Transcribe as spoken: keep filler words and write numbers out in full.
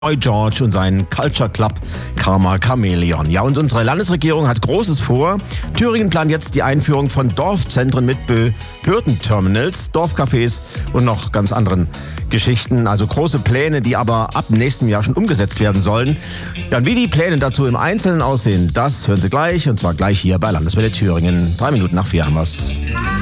Boy George und seinen Culture Club Karma Chameleon. Ja, und unsere Landesregierung hat Großes vor. Thüringen plant jetzt die Einführung von Dorfzentren mit Behördenterminals, Dorfcafés und noch ganz anderen Geschichten. Also große Pläne, die aber ab nächstem Jahr schon umgesetzt werden sollen. Ja, und wie die Pläne dazu im Einzelnen aussehen, das hören Sie gleich. Und zwar gleich hier bei Landeswelle Thüringen. Drei Minuten nach vier haben wir's.